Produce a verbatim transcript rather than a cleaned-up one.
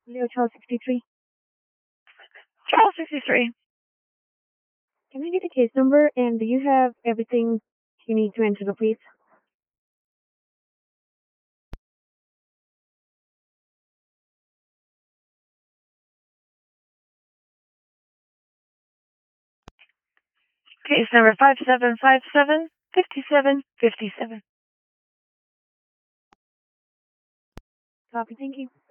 Leo Charles sixty-three. Charles sixty-three. Can I get the case number, and do you have everything you need to enter the please? Case number five seven five seven, five seven five seven. Copy, thank you.